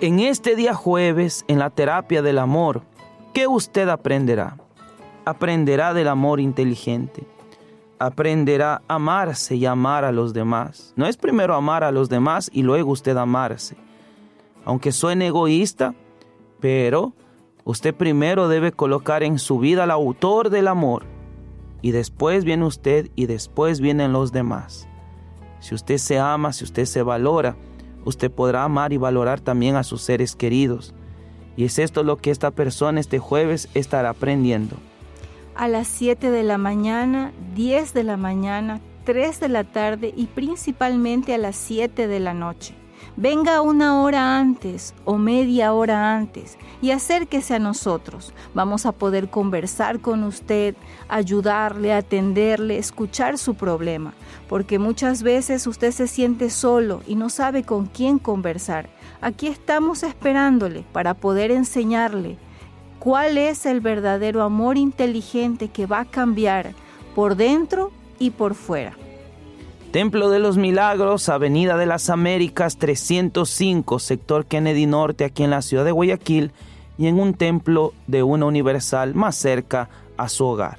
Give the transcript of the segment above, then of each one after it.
En este día jueves, en la terapia del amor, ¿qué usted aprenderá? Aprenderá del amor inteligente. Aprenderá a amarse y amar a los demás. No es primero amar a los demás y luego usted amarse. Aunque suene egoísta, pero usted primero debe colocar en su vida al autor del amor. Y después viene usted y después vienen los demás. Si usted se ama, si usted se valora, usted podrá amar y valorar también a sus seres queridos. Y es esto lo que esta persona este jueves estará aprendiendo. A las 7 de la mañana, 10 de la mañana, 3 de la tarde y principalmente a las 7 de la noche. Venga una hora antes o media hora antes y acérquese a nosotros. Vamos a poder conversar con usted, ayudarle, atenderle, escuchar su problema. Porque muchas veces usted se siente solo y no sabe con quién conversar. Aquí estamos esperándole para poder enseñarle cuál es el verdadero amor inteligente que va a cambiar por dentro y por fuera. Templo de los Milagros, Avenida de las Américas 305, sector Kennedy Norte, aquí en la ciudad de Guayaquil, y en un templo de una universal más cerca a su hogar.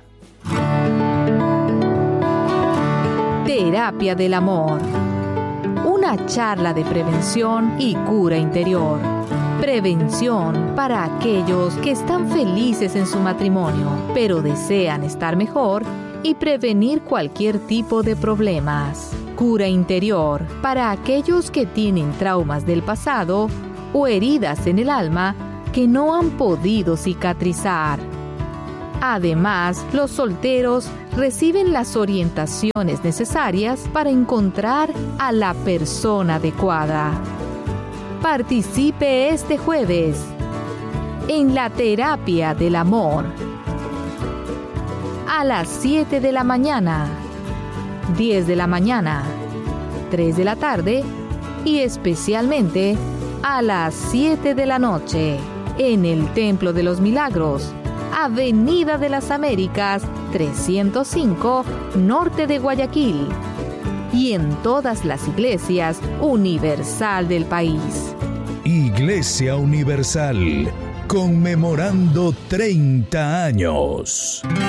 Terapia del amor. Una charla de prevención y cura interior. Prevención para aquellos que están felices en su matrimonio, pero desean estar mejor y prevenir cualquier tipo de problemas. Cura interior para aquellos que tienen traumas del pasado o heridas en el alma que no han podido cicatrizar. Además, los solteros reciben las orientaciones necesarias para encontrar a la persona adecuada. Participe este jueves en la terapia del amor. A las 7 de la mañana, 10 de la mañana, 3 de la tarde y especialmente a las 7 de la noche en el Templo de los Milagros, Avenida de las Américas 305, norte de Guayaquil, y en todas las iglesias universal del país. Iglesia Universal, conmemorando 30 años.